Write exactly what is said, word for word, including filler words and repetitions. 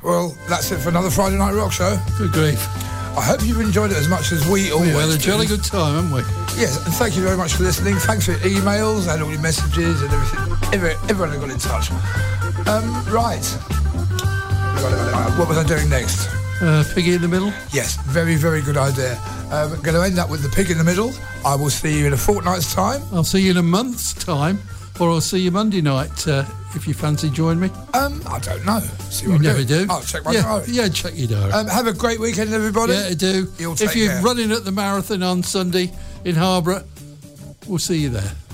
Well, that's it for another Friday Night Rock Show. Good grief. I hope you've enjoyed it as much as we always We had a do. jolly good time, haven't we? Yes, and thank you very much for listening. Thanks for your emails and all your messages and everything. Every, everyone who got in touch. Um, right. What was I doing next? Uh, Piggy in the Middle? Yes, very, very good idea. Um, going to end up with the Pig in the Middle. I will see you in a fortnight's time. I'll see you in a month's time, or I'll see you Monday night uh, if you fancy join me. Um, I don't know. See what You I'm never doing. do. I'll check my yeah, diary. Yeah, check your diary. Um, have a great weekend, everybody. Yeah, I do. You'll If take you're care. running at the marathon on Sunday in Harborough, we'll see you there.